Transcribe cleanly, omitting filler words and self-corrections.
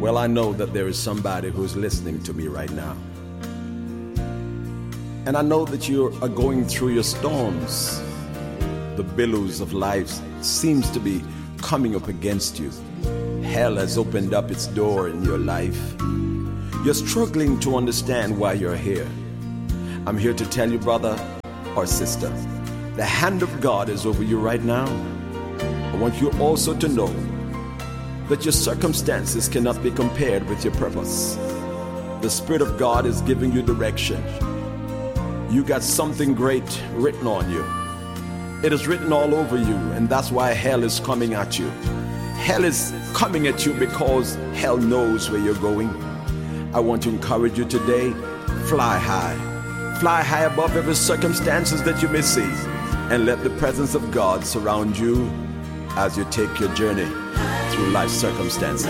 Well, I know that there is somebody who's listening to me right now. And I know that you are going through your storms. The billows of life seems to be coming up against you. Hell has opened up its door in your life. You're struggling to understand why you're here. I'm here to tell you, brother or sister, the hand of God is over you right now. I want you also to know that your circumstances cannot be compared with your purpose. The Spirit of God is giving you direction. You got something great written on you. It is written all over you, and that's why hell is coming at you. Hell is coming at you because hell knows where you're going. I want to encourage you today, fly high. Fly high above every circumstances that you may see, and let the presence of God surround you as you take your journey through life circumstances.